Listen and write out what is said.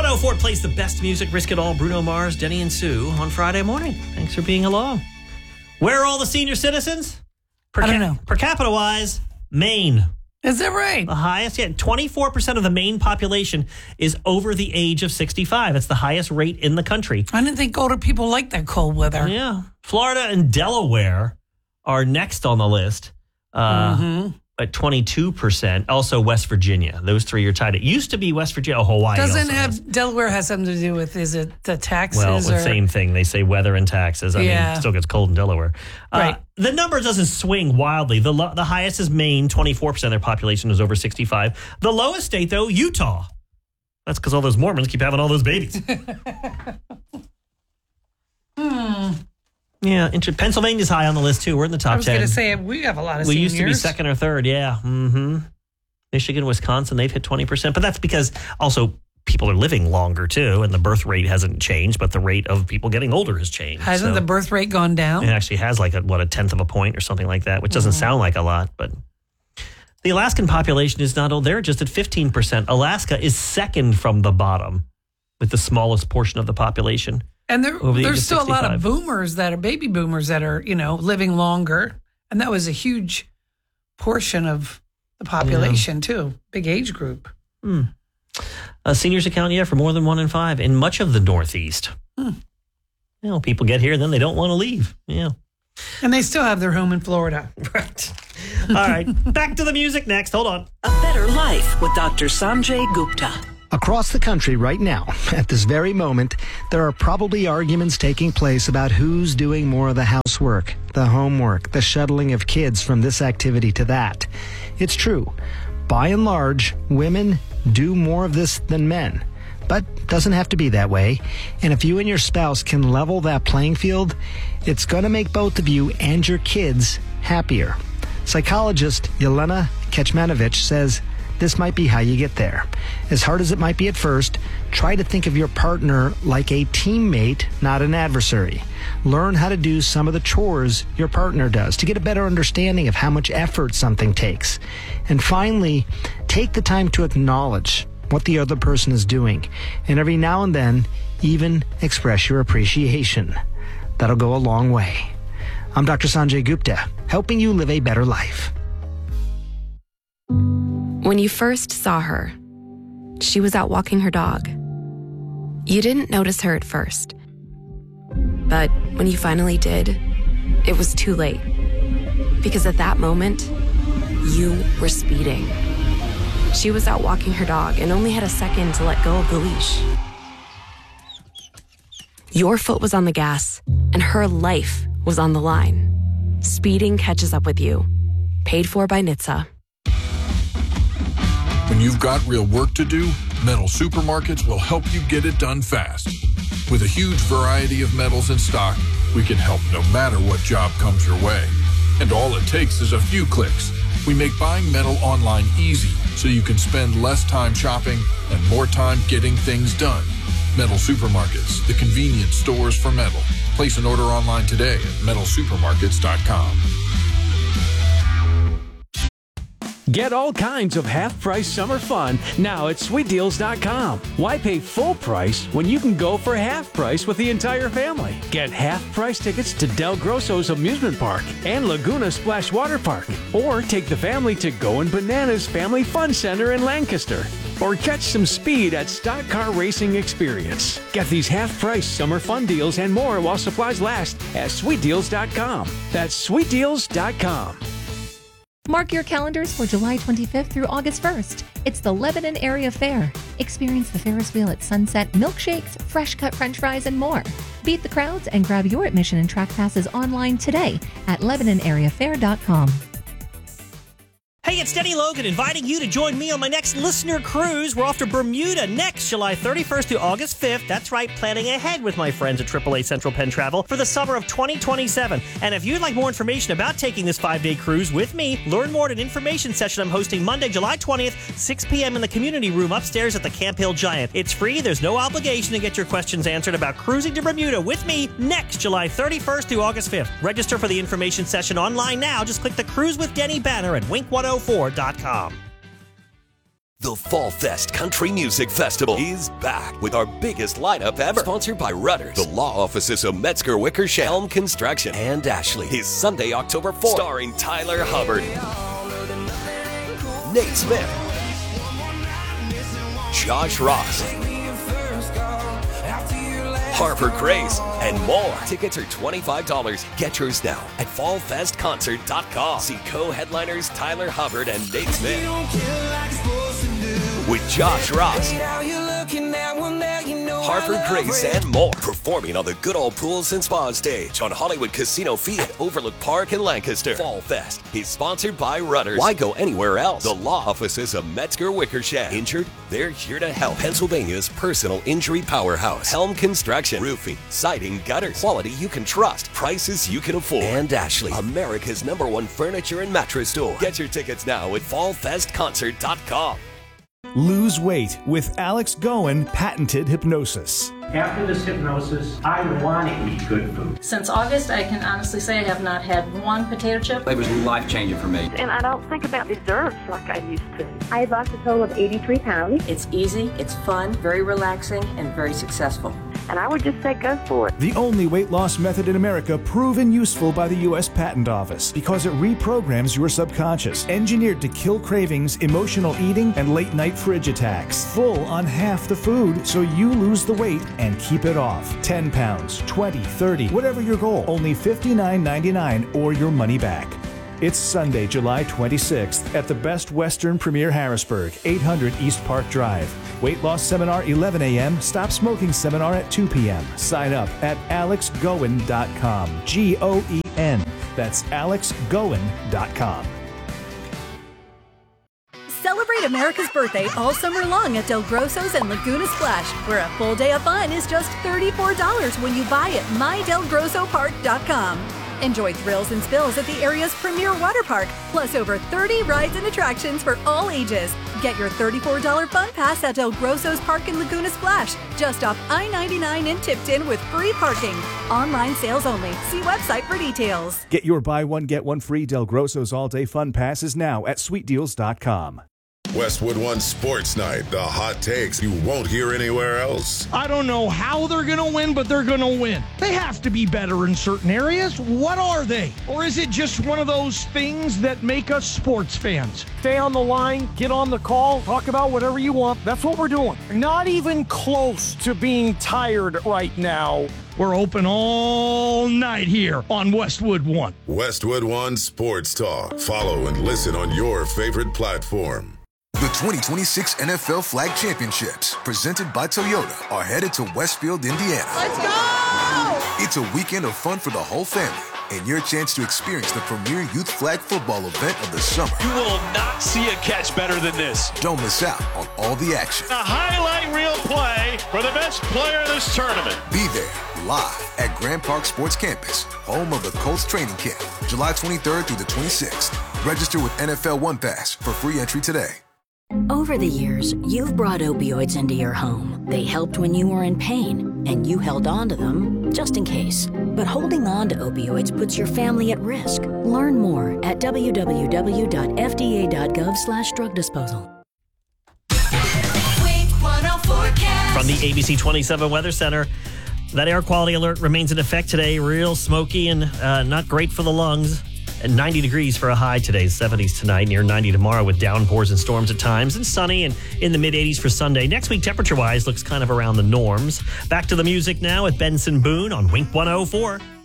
104 plays the best music. Risk It All, Bruno Mars, Denny and Sue on Friday morning. Thanks for being along. Where are all the senior citizens? I don't know. Per capita wise, Maine. Is that right? The highest, 24% of the Maine population is over the age of 65. It's the highest rate in the country. I didn't think older people like that cold weather. Yeah. Florida and Delaware are next on the list at 22%. Also West Virginia. Those three are tied. It used to be West Virginia. Hawaii Delaware has something to do with, is it the taxes? Well, the same thing. They say weather and taxes. I mean, it still gets cold in Delaware. Right. The number doesn't swing wildly. The highest is Maine. 24% of their population is over 65. The lowest state, though, Utah. That's because all those Mormons keep having all those babies. Yeah, Pennsylvania's high on the list, too. We're in the top 10. I was going to say, we have a lot of we seniors. used to be second or third, yeah. Michigan, Wisconsin, they've hit 20%. But that's because also people are living longer, too, and the birth rate hasn't changed, but the rate of people getting older has changed. Hasn't the birth rate gone down? It actually has like a tenth of a point or something like that, which doesn't sound like a lot. But the Alaskan population is not old. They're just at 15%. Alaska is second from the bottom with the smallest portion of the population. And there's still a lot of baby boomers that are, living longer. And that was a huge portion of the population, too. Big age group. A seniors account, for more than 1 in 5 in much of the Northeast. People get here and then they don't want to leave. Yeah. And they still have their home in Florida. Right. All right. Back to the music next. Hold on. A Better Life with Dr. Sanjay Gupta. Across the country right now, at this very moment, there are probably arguments taking place about who's doing more of the housework, the homework, the shuttling of kids from this activity to that. It's true. By and large, women do more of this than men. But doesn't have to be that way. And if you and your spouse can level that playing field, it's going to make both of you and your kids happier. Psychologist Yelena Kecmanovic says this might be how you get there. As hard as it might be at first, try to think of your partner like a teammate, not an adversary. Learn how to do some of the chores your partner does to get a better understanding of how much effort something takes. And finally, take the time to acknowledge what the other person is doing. And every now and then, even express your appreciation. That'll go a long way. I'm Dr. Sanjay Gupta, helping you live a better life. When you first saw her, she was out walking her dog. You didn't notice her at first. But when you finally did, it was too late. Because at that moment, you were speeding. She was out walking her dog and only had a second to let go of the leash. Your foot was on the gas, and her life was on the line. Speeding catches up with you. Paid for by NHTSA. When you've got real work to do, Metal Supermarkets will help you get it done fast. With a huge variety of metals in stock, we can help no matter what job comes your way. And all it takes is a few clicks. We make buying metal online easy so you can spend less time shopping and more time getting things done. Metal Supermarkets, the convenience stores for metal. Place an order online today at metalsupermarkets.com. Get all kinds of half-price summer fun now at SweetDeals.com. Why pay full price when you can go for half price with the entire family? Get half-price tickets to Del Grosso's Amusement Park and Laguna Splash Water Park. Or take the family to Goin' Bananas Family Fun Center in Lancaster. Or catch some speed at Stock Car Racing Experience. Get these half-price summer fun deals and more while supplies last at SweetDeals.com. That's SweetDeals.com. Mark your calendars for July 25th through August 1st. It's the Lebanon Area Fair. Experience the Ferris wheel at sunset, milkshakes, fresh-cut french fries, and more. Beat the crowds and grab your admission and track passes online today at LebanonAreaFair.com. Hey, it's Denny Logan inviting you to join me on my next listener cruise. We're off to Bermuda next July 31st to August 5th. That's right, planning ahead with my friends at AAA Central Penn Travel for the summer of 2027. And if you'd like more information about taking this 5-day cruise with me, learn more at an information session I'm hosting Monday, July 20th, 6 p.m. in the community room upstairs at the Camp Hill Giant. It's free. There's no obligation to get your questions answered about cruising to Bermuda with me next July 31st to August 5th. Register for the information session online now. Just click the Cruise with Denny banner at wink104.com. The Fall Fest Country Music Festival is back with our biggest lineup ever. Sponsored by Rudders, the law offices of Metzger Wickersham, Helm Construction, and Ashley. Is Sunday, October 4th. Starring Tyler Hubbard, Nate Smith, Josh Ross, Harper Grace, and more. Tickets are $25. Get yours now at fallfestconcert.com. See co-headliners Tyler Hubbard and Nate Smith with Josh Ross, Harper Grace, and more. Performing on the Good Old Pools and Spa stage on Hollywood Casino Field, Overlook Park in Lancaster. Fall Fest is sponsored by Rudders. Why go anywhere else? The law offices of Metzger Wickersham. Injured? They're here to help. Pennsylvania's personal injury powerhouse. Helm Construction. Roofing, siding, gutters. Quality you can trust. Prices you can afford. And Ashley, America's #1 furniture and mattress store. Get your tickets now at fallfestconcert.com. Lose weight with Alex Goen patented hypnosis. After this hypnosis, I want to eat good food. Since August, I can honestly say I have not had one potato chip. It was life-changing for me. And I don't think about desserts like I used to. I lost a total of 83 pounds. It's easy, it's fun, very relaxing, and very successful. And I would just say go for it. The only weight loss method in America proven useful by the U.S. Patent Office because it reprograms your subconscious. Engineered to kill cravings, emotional eating, and late-night fridge attacks. Full on half the food so you lose the weight and keep it off. 10 pounds, 20, 30, whatever your goal. Only $59.99 or your money back. It's Sunday, July 26th at the Best Western Premier Harrisburg, 800 East Park Drive. Weight loss seminar 11 a.m., stop smoking seminar at 2 p.m. Sign up at alexgoen.com. Goen. That's alexgoen.com. Celebrate America's birthday all summer long at Del Grosso's and Laguna Splash, where a full day of fun is just $34 when you buy at mydelgrossopark.com. Enjoy thrills and spills at the area's premier water park, plus over 30 rides and attractions for all ages. Get your $34 fun pass at Del Grosso's Park in Laguna Splash, just off I-99 in Tipton with free parking. Online sales only. See website for details. Get your buy one, get one free Del Grosso's all-day fun passes now at sweetdeals.com. Westwood One Sports Night, the hot takes you won't hear anywhere else. I don't know how they're going to win, but they're going to win. They have to be better in certain areas. What are they? Or is it just one of those things that make us sports fans? Stay on the line, get on the call, talk about whatever you want. That's what we're doing. Not even close to being tired right now. We're open all night here on Westwood One. Westwood One Sports Talk. Follow and listen on your favorite platform. The 2026 NFL Flag Championships, presented by Toyota, are headed to Westfield, Indiana. Let's go! It's a weekend of fun for the whole family and your chance to experience the premier youth flag football event of the summer. You will not see a catch better than this. Don't miss out on all the action. A highlight reel play for the best player of this tournament. Be there live at Grand Park Sports Campus, home of the Colts training camp, July 23rd through the 26th. Register with NFL One Pass for free entry today. Over the years, you've brought opioids into your home. They helped when you were in pain, and you held on to them just in case. But holding on to opioids puts your family at risk. Learn more at www.fda.gov/drug disposal. From the ABC 27 Weather Center, that air quality alert remains in effect today. Real smoky and not great for the lungs. And 90 degrees for a high today, 70s tonight, near 90 tomorrow with downpours and storms at times, and sunny and in the mid-80s for Sunday. Next week, temperature-wise, looks kind of around the norms. Back to the music now with Benson Boone on Wink 104.